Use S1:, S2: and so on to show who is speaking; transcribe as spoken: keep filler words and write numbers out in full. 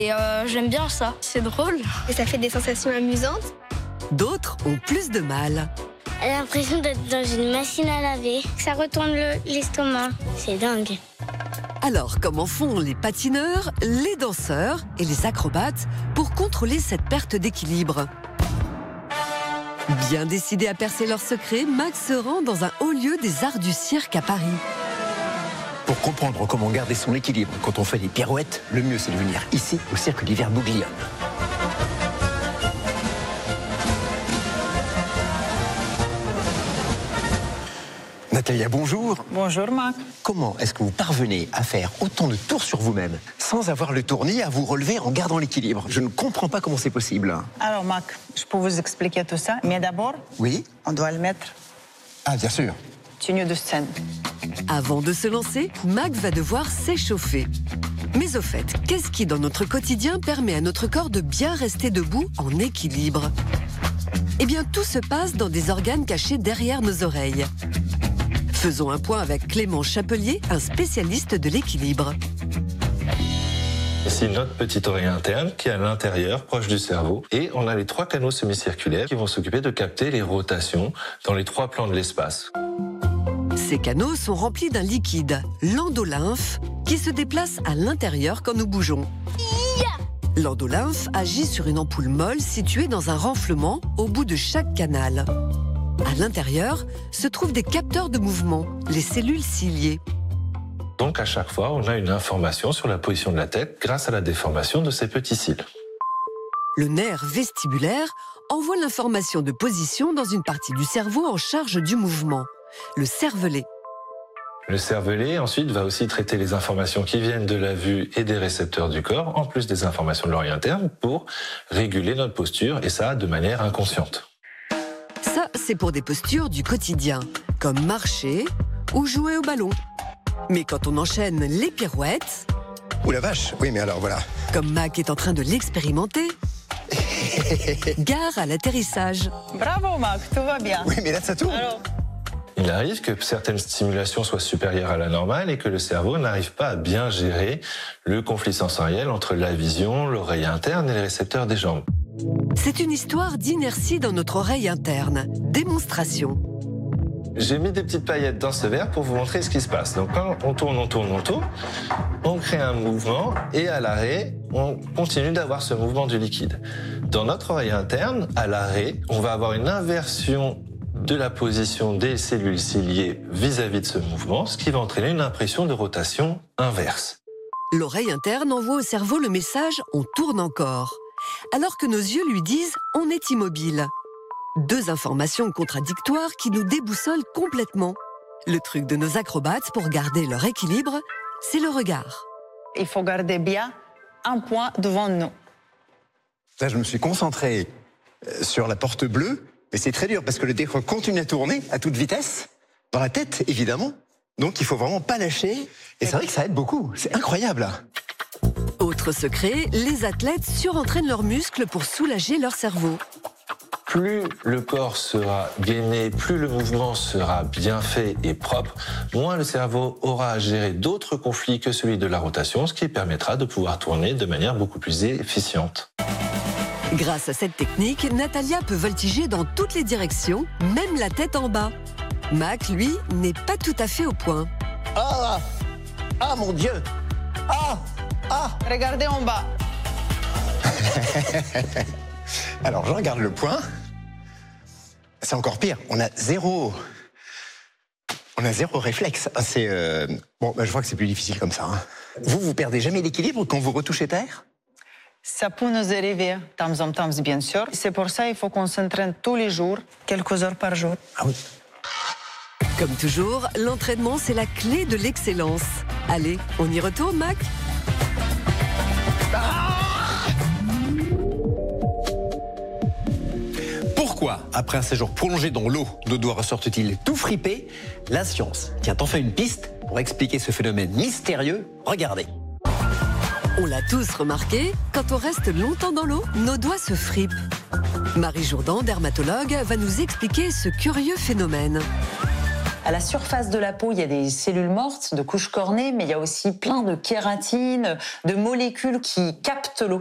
S1: Et euh, j'aime bien ça, c'est drôle.
S2: Et ça fait des sensations amusantes.
S3: D'autres ont plus de mal.
S4: Elle a l'impression d'être dans une machine à laver. Ça retourne l'estomac. C'est dingue.
S3: Alors, comment font les patineurs, les danseurs et les acrobates pour contrôler cette perte d'équilibre? Bien décidés à percer leur secret, Max se rend dans un haut lieu des arts du cirque à Paris.
S5: Pour comprendre comment garder son équilibre quand on fait des pirouettes, le mieux c'est de venir ici, au cirque d'hiver Bouglione. Natalia, bonjour.
S6: Bonjour Mac.
S5: Comment est-ce que vous parvenez à faire autant de tours sur vous-même sans avoir le tournis à vous relever en gardant l'équilibre? Je ne comprends pas comment c'est possible.
S6: Alors Mac, je peux vous expliquer tout ça, mais d'abord,
S5: oui,
S6: on doit le mettre.
S5: Ah, bien sûr.
S6: Tenue de scène.
S3: Avant de se lancer, Max va devoir s'échauffer. Mais au fait, qu'est-ce qui dans notre quotidien permet à notre corps de bien rester debout en équilibre? Eh bien, tout se passe dans des organes cachés derrière nos oreilles. Faisons un point avec Clément Chapelier, un spécialiste de l'équilibre.
S7: Ici, notre petite oreille interne qui est à l'intérieur, proche du cerveau. Et on a les trois canaux semi-circulaires qui vont s'occuper de capter les rotations dans les trois plans de l'espace.
S3: Ces canaux sont remplis d'un liquide, l'endolymphe, qui se déplace à l'intérieur quand nous bougeons. L'endolymphe agit sur une ampoule molle située dans un renflement au bout de chaque canal. À l'intérieur se trouvent des capteurs de mouvement, les cellules ciliées.
S7: Donc à chaque fois, on a une information sur la position de la tête grâce à la déformation de ces petits cils.
S3: Le nerf vestibulaire envoie l'information de position dans une partie du cerveau en charge du mouvement, le cervelet.
S7: Le cervelet, ensuite, va aussi traiter les informations qui viennent de la vue et des récepteurs du corps, en plus des informations de l'oreille interne, pour réguler notre posture, et ça de manière inconsciente.
S3: Ça, c'est pour des postures du quotidien, comme marcher ou jouer au ballon. Mais quand on enchaîne les pirouettes...
S5: Ouh la vache, oui mais alors voilà.
S3: Comme Mac est en train de l'expérimenter, gare à l'atterrissage.
S6: Bravo Mac, tout va bien.
S5: Oui mais là ça tourne.
S6: Alors...
S7: Il arrive que certaines stimulations soient supérieures à la normale et que le cerveau n'arrive pas à bien gérer le conflit sensoriel entre la vision, l'oreille interne et les récepteurs des jambes.
S3: C'est une histoire d'inertie dans notre oreille interne. Démonstration.
S7: J'ai mis des petites paillettes dans ce verre pour vous montrer ce qui se passe. Donc quand on tourne, on tourne, on tourne, on crée un mouvement et à l'arrêt, on continue d'avoir ce mouvement du liquide. Dans notre oreille interne, à l'arrêt, on va avoir une inversion de la position des cellules ciliées vis-à-vis de ce mouvement, ce qui va entraîner une impression de rotation inverse.
S3: L'oreille interne envoie au cerveau le message « on tourne encore », alors que nos yeux lui disent « on est immobile ». Deux informations contradictoires qui nous déboussolent complètement. Le truc de nos acrobates pour garder leur équilibre, c'est le regard.
S6: Il faut garder bien un point devant nous.
S5: Là, je me suis concentré sur la porte bleue, mais c'est très dur parce que le décor continue à tourner à toute vitesse, dans la tête évidemment. Donc il faut vraiment pas lâcher. Et c'est vrai que ça aide beaucoup, c'est incroyable.
S3: Autre secret, les athlètes surentraînent leurs muscles pour soulager leur cerveau.
S7: Plus le corps sera gainé, plus le mouvement sera bien fait et propre, moins le cerveau aura à gérer d'autres conflits que celui de la rotation, ce qui permettra de pouvoir tourner de manière beaucoup plus efficiente.
S3: Grâce à cette technique, Natalia peut voltiger dans toutes les directions, même la tête en bas. Mac, lui, n'est pas tout à fait au point.
S5: Ah, ah mon Dieu. Ah, ah.
S6: Regardez en bas.
S5: Alors, je regarde le point. C'est encore pire. On a zéro... On a zéro réflexe. C'est... Euh... Bon, bah, je vois que c'est plus difficile comme ça. Hein. Vous, vous perdez jamais l'équilibre quand vous retouchez terre?
S6: Ça peut nous arriver, temps en temps, bien sûr. C'est pour ça qu'il faut qu'on s'entraîne tous les jours, quelques heures par jour.
S5: Ah oui.
S3: Comme toujours, l'entraînement, c'est la clé de l'excellence. Allez, on y retourne, Mac?
S5: Pourquoi, après un séjour prolongé dans l'eau, nos doigts ressortent-ils tout fripés? La science tient enfin une piste pour expliquer ce phénomène mystérieux. Regardez.
S3: On l'a tous remarqué, quand on reste longtemps dans l'eau, nos doigts se fripent. Marie Jourdan, dermatologue, va nous expliquer ce curieux phénomène.
S6: À la surface de la peau, il y a des cellules mortes de couche cornée, mais il y a aussi plein de kératine, de molécules qui captent l'eau.